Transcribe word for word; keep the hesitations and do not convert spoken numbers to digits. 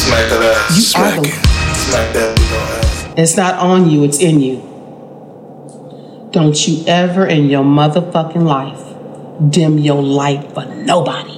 Smack that ass. You Smack are the it. Smack that ass. It's not on you, it's in you. Don't you ever in your motherfucking life dim your light for nobody.